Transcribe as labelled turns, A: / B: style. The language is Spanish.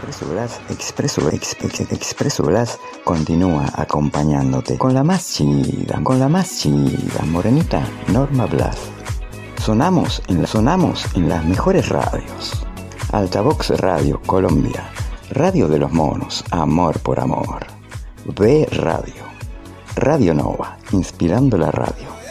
A: Expreso Blas continúa acompañándote con la más chida, morenita Norma Blas. Sonamos en las mejores radios. Altavox Radio Colombia, Radio de los Monos, Amor por Amor. B Radio, Radio Nova, inspirando la radio.